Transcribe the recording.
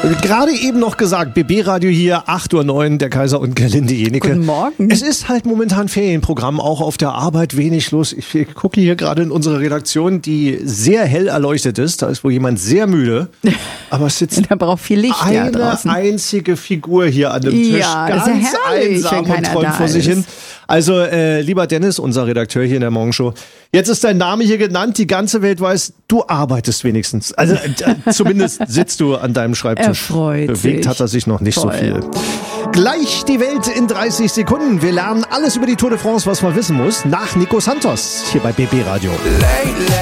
Gerade eben noch gesagt, BB-Radio hier, 8:09 Uhr, der Kaiser und Gerlinde Jenecke. Guten Morgen. Es ist halt momentan Ferienprogramm, auch auf der Arbeit wenig los. Ich gucke hier gerade in unsere Redaktion, die sehr hell erleuchtet ist. Da ist wohl jemand sehr müde. Aber es sitzt da braucht viel Licht eine draußen. einzige Figur hier an dem Tisch. Ja, ganz das ist ja herrlich, einsam wenn und keiner träumt da vor sich ist. hin. Also, lieber Dennis, unser Redakteur hier in der Morgenshow, jetzt ist dein Name hier genannt, die ganze Welt weiß, du arbeitest wenigstens. Also zumindest sitzt du an deinem Schreibtisch. Er freut Bewegt sich. hat er sich noch nicht Toll. so viel. Gleich die Welt in 30 Sekunden. Wir lernen alles über die Tour de France, was man wissen muss, nach Nico Santos hier bei BB Radio.